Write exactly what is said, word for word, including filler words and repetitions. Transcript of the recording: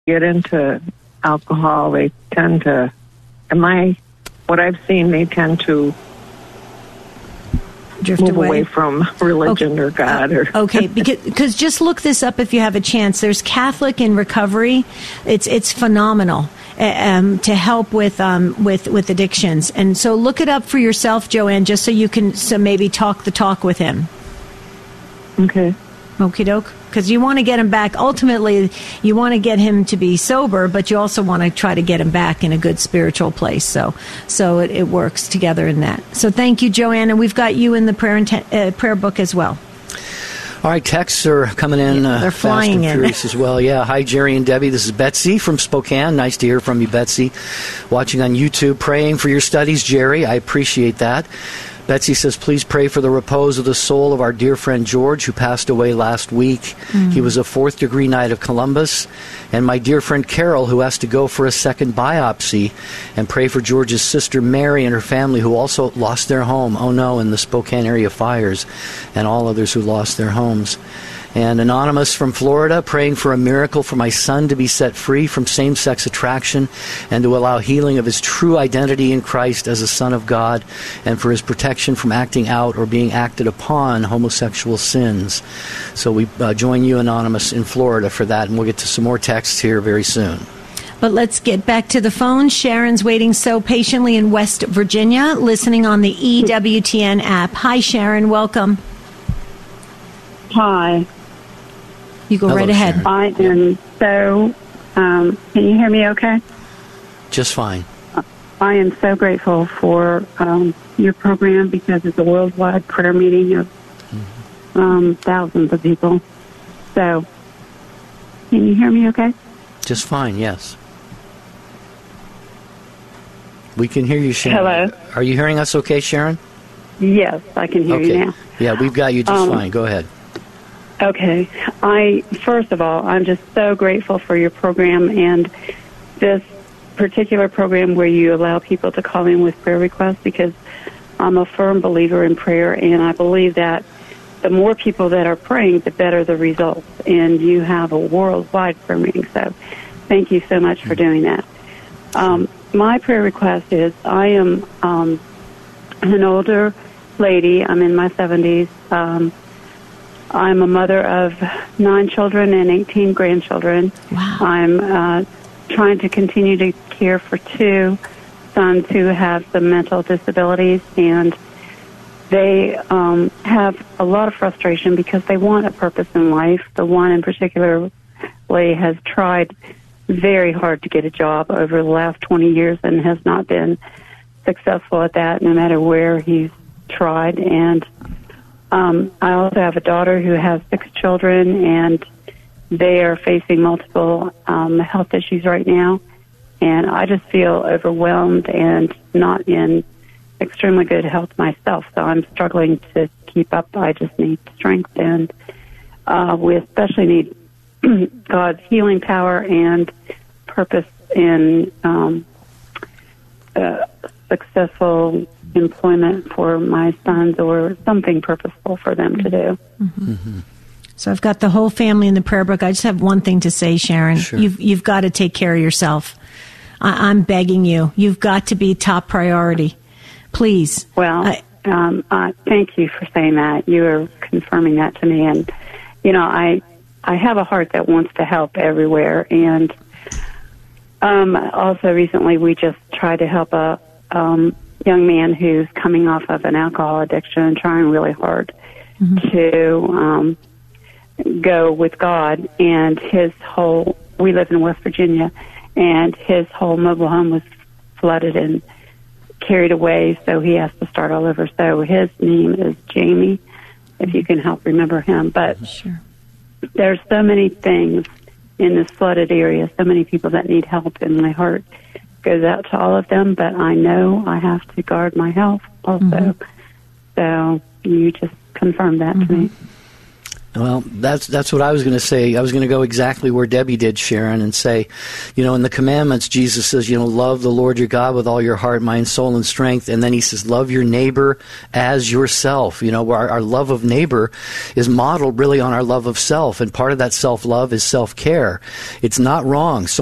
get into alcohol, they tend to, am I, what I've seen, they tend to drift move away. away from religion okay. or God. Uh, or okay, because because just look this up if you have a chance. There's Catholic in Recovery. It's it's phenomenal uh, um, to help with um, with with addictions. And so look it up for yourself, Joanne, just so you can so maybe talk the talk with him. Okay. Okie doke. Because you want to get him back. Ultimately, you want to get him to be sober, but you also want to try to get him back in a good spiritual place. So, so it, it works together in that. So, thank you, Joanne, and we've got you in the prayer inten- uh, prayer book as well. All right, texts are coming in. Yeah, they're uh, flying fast and in. furious as well. Yeah, hi, Jerry and Debbie. This is Betsy from Spokane. Nice to hear from you, Betsy. Watching on YouTube, praying for your studies, Jerry. I appreciate that. Betsy says, please pray for the repose of the soul of our dear friend George, who passed away last week. Mm-hmm. He was a fourth-degree Knight of Columbus. And my dear friend Carol, who has to go for a second biopsy. And pray for George's sister Mary and her family, who also lost their home, oh no, in the Spokane area fires, and all others who lost their homes. And Anonymous from Florida, praying for a miracle for my son to be set free from same-sex attraction and to allow healing of his true identity in Christ as a son of God, and for his protection from acting out or being acted upon homosexual sins. So we uh, join you, Anonymous, in Florida for that, and we'll get to some more texts here very soon. But let's get back to the phone. Sharon's waiting so patiently in West Virginia, listening on the E W T N app. Hi, Sharon. Welcome. Hi. You go Hello, right ahead. Sharon. I am so, um, can you hear me okay? Just fine. I am so grateful for um, your program because it's a worldwide prayer meeting of um, thousands of people. So, can you hear me okay? Just fine, yes. We can hear you, Sharon. Hello? Are you hearing us okay, Sharon? Yes, I can hear okay. you now. Yeah, we've got you just Um, fine. Go ahead. Okay. I first of all, I'm just so grateful for your program and this particular program where you allow people to call in with prayer requests, because I'm a firm believer in prayer, and I believe that the more people that are praying, the better the results. And you have a worldwide prayer meeting, so thank you so much for doing that. Um, my prayer request is I am um, an older lady. I'm in my seventies. Um, I'm a mother of nine children and eighteen grandchildren. Wow. I'm uh, trying to continue to care for two sons who have some mental disabilities, and they um, have a lot of frustration because they want a purpose in life. The one in particular has tried very hard to get a job over the last twenty years and has not been successful at that, no matter where he's tried. And Um, I also have a daughter who has six children, and they are facing multiple um, health issues right now. And I just feel overwhelmed and not in extremely good health myself. So I'm struggling to keep up. I just need strength, and uh, we especially need God's healing power and purpose in um, uh, successful employment for my sons, or something purposeful for them to do. Mm-hmm. Mm-hmm. So I've got the whole family in the prayer book. I just have one thing to say, Sharon. Sure. You've you've got to take care of yourself. I, I'm begging you. You've got to be top priority. Please. Well, I, um, uh, thank you for saying that. You are confirming that to me. And, you know, I, I have a heart that wants to help everywhere. And um, also recently we just tried to help a um, young man who's coming off of an alcohol addiction and trying really hard mm-hmm. to um, go with God. And his whole, we live in West Virginia, and his whole mobile home was flooded and carried away, so he has to start all over. So his name is Jamie, if you can help remember him. But sure. There's so many things in this flooded area, so many people that need help, and my heart goes out to all of them, but I know I have to guard my health also. Mm-hmm. So you just confirmed that mm-hmm. to me. Well, that's that's what I was going to say. I was going to go exactly where Debbie did, Sharon, and say, you know, in the commandments, Jesus says, you know, love the Lord your God with all your heart, mind, soul, and strength. And then he says, love your neighbor as yourself. You know, our, our love of neighbor is modeled really on our love of self. And part of that self-love is self-care. It's not wrong. So